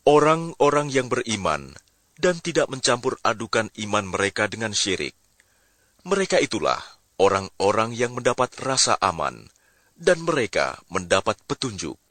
Orang-orang yang beriman dan tidak mencampur adukan iman mereka dengan syirik. Mereka itulah orang-orang yang mendapat rasa aman, dan mereka mendapat petunjuk.